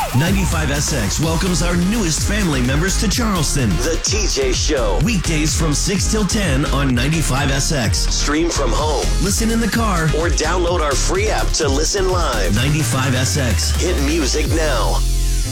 95SX welcomes our newest family members to Charleston. The TJ Show. Weekdays from 6 till 10 on 95SX. Stream from home, listen in the car, or download our free app to listen live. 95SX. Hit music now.